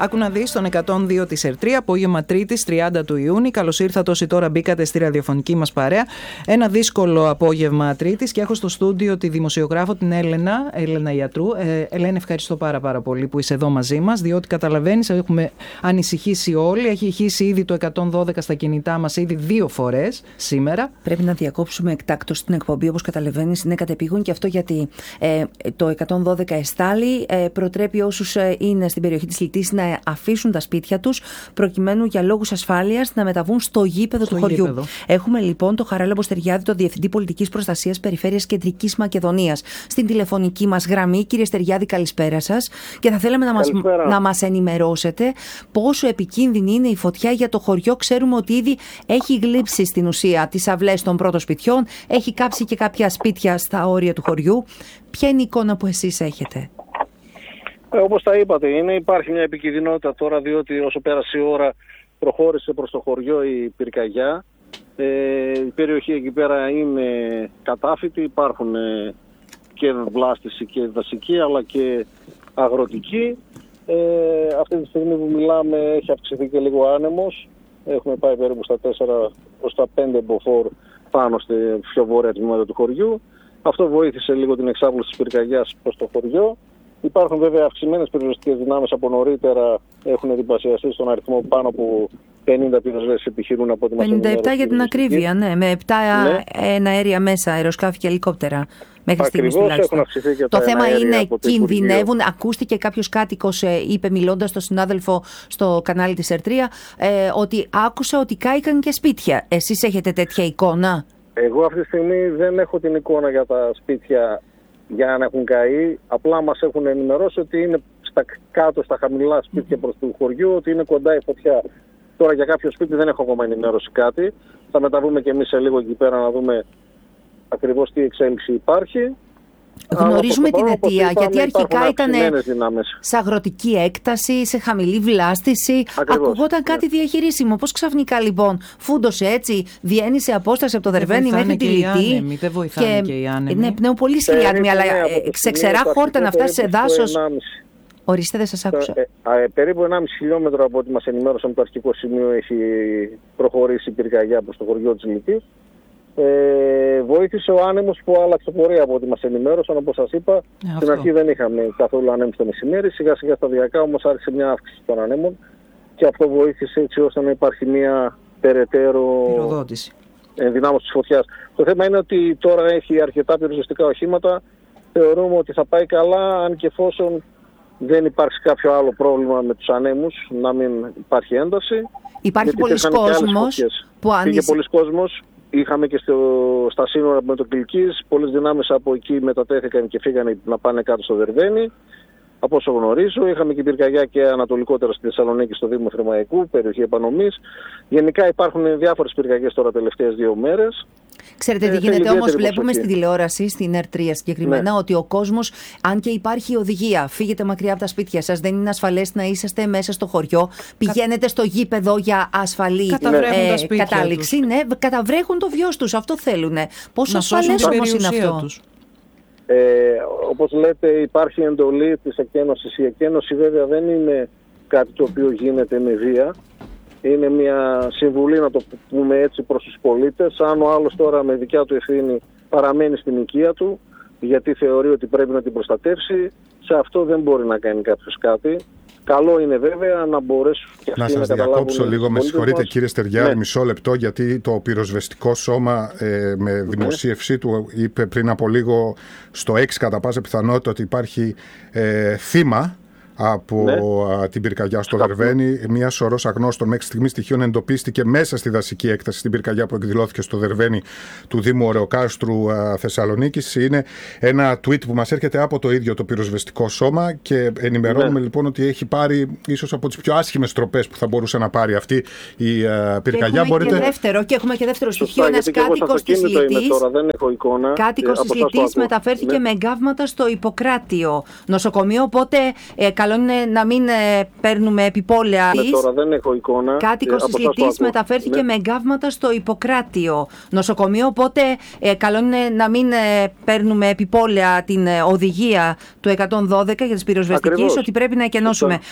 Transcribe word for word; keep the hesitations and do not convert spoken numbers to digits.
Άκου να δεις τον εκατόν δύο της Ερτρία, απόγευμα Τρίτης, τριάντα του Ιούνιου. Καλώς ήρθατε όσοι τώρα μπήκατε στη ραδιοφωνική μας παρέα. Ένα δύσκολο απόγευμα Τρίτης και έχω στο στούντιο τη δημοσιογράφο την Έλενα, Έλενα Ιατρού. Ε, Ελένη, ευχαριστώ πάρα, πάρα πολύ που είσαι εδώ μαζί μας, διότι καταλαβαίνεις, έχουμε ανησυχήσει όλοι. Έχει ηχήσει ήδη το εκατόν δώδεκα στα κινητά μας ήδη δύο φορές σήμερα. Πρέπει να διακόψουμε εκτάκτως την εκπομπή, όπως καταλαβαίνεις, είναι κατεπήγον και αυτό γιατί ε, το εκατόν δώδεκα εστάλει, ε, προτρέπει όσους ε, είναι στην περιοχή της Λιτής να αφήσουν τα σπίτια τους, προκειμένου για λόγους ασφάλειας να μεταβούν στο γήπεδο στο του χωριού. Γήπεδο. Έχουμε λοιπόν τον Χαράλαμπο Στεριάδη, τον Διευθυντή Πολιτικής Προστασίας Περιφέρειας Κεντρικής Μακεδονίας, στην τηλεφωνική μας γραμμή. Κύριε Στεριάδη, καλησπέρα σας. Και θα θέλαμε να μας, να μας ενημερώσετε πόσο επικίνδυνη είναι η φωτιά για το χωριό. Ξέρουμε ότι ήδη έχει γλύψει στην ουσία τις αυλές των πρώτων σπιτιών, έχει κάψει και κάποια σπίτια στα όρια του χωριού. Ποια είναι η εικόνα που εσείς έχετε? Ε, όπως τα είπατε, είναι, υπάρχει μια επικινδυνότητα τώρα, διότι όσο πέρασε η ώρα προχώρησε προς το χωριό η πυρκαγιά. Ε, η περιοχή εκεί πέρα είναι κατάφυτη, υπάρχουν ε, και βλάστηση και δασική αλλά και αγροτική. Ε, αυτή τη στιγμή που μιλάμε έχει αυξηθεί και λίγο άνεμος. Έχουμε πάει περίπου στα τέσσερα προς τα πέντε μποφόρ πάνω στη πιο βόρεια τμήματα του χωριού. Αυτό βοήθησε λίγο την εξάπλωση της πυρκαγιάς προς το χωριό. Υπάρχουν βέβαια αυξημένες πυροσβεστικές δυνάμεις από νωρίτερα, έχουν διπλασιαστεί στον αριθμό, πάνω από πενήντα πυροσβέστες επιχειρούν από ό,τι μας πενήντα επτά για την ακρίβεια, ναι, με επτά ναι. αέρια μέσα, αεροσκάφη και ελικόπτερα. Μέχρι στιγμής τουλάχιστον. Το θέμα είναι, κινδυνεύουν. Ακούστηκε κάποιος κάτοικος, είπε μιλώντας στον συνάδελφο στο κανάλι της Ερτρία, ε, ότι άκουσα ότι κάηκαν και σπίτια. Εσείς έχετε τέτοια εικόνα? Εγώ αυτή τη στιγμή δεν έχω την εικόνα για τα σπίτια για να έχουν καεί. Απλά μας έχουν ενημερώσει ότι είναι στα κάτω, στα χαμηλά σπίτια προς του χωριού, ότι είναι κοντά η φωτιά. Τώρα για κάποιο σπίτι δεν έχω ακόμα ενημέρωση κάτι. Θα μεταβούμε και εμείς σε λίγο εκεί πέρα να δούμε ακριβώς τι εξέλιξη υπάρχει. Γνωρίζουμε την αιτία, γιατί αρχικά ήταν σε αγροτική έκταση, σε χαμηλή βλάστηση. Ακριβώς. Ακουγόταν κάτι ναι. διαχειρίσιμο. Πώς ξαφνικά λοιπόν φούντωσε έτσι, διένει σε απόσταση από το Δερβαίνι μέχρι τη Λιτή. Δεν βοηθάνε και, και οι άνεμοι. Ναι, πνέουν πολύ σκληροί άνεμοι, αλλά ε, ξεξερά χόρτα να φτάσει σε δάσος. Ορίστε, δεν σας άκουσα. Ε, ε, περίπου ενάμιση χιλιόμετρο από ό,τι μας ενημέρωσαν το αρχικό σημείο έχει προχωρήσει η πυρκαγιά προς το χωριό της Λιτής. Ε, βοήθησε ο άνεμος που άλλαξε πορεία από ό,τι μας ενημέρωσαν, όπως σας είπα. Ε, Στην αυτό. αρχή δεν είχαμε καθόλου ανέμους το μεσημέρι, σιγά σιγά σταδιακά όμως άρχισε μια αύξηση των ανέμων και αυτό βοήθησε έτσι ώστε να υπάρχει μια περαιτέρω ενδυνάμωση της φωτιάς. Το θέμα είναι ότι τώρα έχει αρκετά πυροσβεστικά οχήματα, θεωρούμε ότι θα πάει καλά, αν και εφόσον δεν υπάρξει κάποιο άλλο πρόβλημα με τους ανέμους, να μην υπάρχει ένταση. Υπάρχει πολλοί κόσμος που αν Πήγε πολλοί κόσμος. Είχαμε και στο, στα σύνορα με το Κιλκής, πολλές δυνάμεις από εκεί μετατέθηκαν και φύγανε να πάνε κάτω στο Δερβαίνι. Από όσο γνωρίζω, είχαμε και πυρκαγιά και ανατολικότερα στη Θεσσαλονίκη, στο Δήμο Θρημαϊκού, περιοχή επανομής. Γενικά υπάρχουν διάφορες πυρκαγιές τώρα τελευταίες δύο μέρες. Ξέρετε τι γίνεται όμως, βλέπουμε στην τηλεόραση, στην Ερτρία συγκεκριμένα, ναι. ότι ο κόσμος, αν και υπάρχει οδηγία, φύγετε μακριά από τα σπίτια σας, δεν είναι ασφαλές να είσαστε μέσα στο χωριό, πηγαίνετε στο γήπεδο για ασφαλή ε, κατάληξη, ναι, καταβρέχουν το βιός τους, αυτό θέλουν. Πόσο ασφαλές όμως είναι αυτό? Τους. Ε, όπως λέτε, υπάρχει εντολή της εκένωσης. Η εκένωση βέβαια δεν είναι κάτι το οποίο γίνεται με βία. Είναι μια συμβουλή, να το πούμε έτσι, προς τους πολίτες. Αν ο άλλος τώρα με δικιά του ευθύνη παραμένει στην οικία του, γιατί θεωρεί ότι πρέπει να την προστατεύσει, σε αυτό δεν μπορεί να κάνει κάποιος κάτι. Καλό είναι βέβαια να μπορέσουν και αυτοί να, να σας διακόψω λίγο, με συγχωρείτε κύριε Στεριάδη, ναι. μισό λεπτό, γιατί το πυροσβεστικό σώμα ε, με δημοσίευσή του είπε πριν από λίγο στο X κατά πάσα πιθανότητα ότι υπάρχει ε, θύμα από ναι. την πυρκαγιά στο Δερβαίνι. Μια σωρός αγνώστων μέχρι στιγμή στοιχείων εντοπίστηκε μέσα στη δασική έκταση στην πυρκαγιά που εκδηλώθηκε στο Δερβαίνι του Δήμου Ωρεοκάστρου Θεσσαλονίκης. Είναι ένα tweet που μας έρχεται από το ίδιο το πυροσβεστικό σώμα και ενημερώνουμε ναι. λοιπόν ότι έχει πάρει ίσως από τις πιο άσχημες τροπές που θα μπορούσε να πάρει αυτή η uh, πυρκαγιά. Και έχουμε, Μπορείτε... και δεύτερο, και έχουμε και δεύτερο στοιχείο. Ένας κάτοικος της Λιτής, κάτοικος της Λιτής μεταφέρθηκε ναι. με εγκάβματα στο Ιπποκράτιο νοσοκομείο, οπότε ε, καλό είναι να μην ε, παίρνουμε επιπόλαια. Ναι, τώρα δεν έχω εικόνα. Κάτοικος της Λιτής μεταφέρθηκε ναι. με εγκάβματα στο Ιπποκράτιο νοσοκομείο, οπότε ε, καλό είναι να μην ε, παίρνουμε επιπόλαια την ε, οδηγία του εκατόν δώδεκα για τις πυροσβεστικές, ότι πρέπει να εκενώσουμε.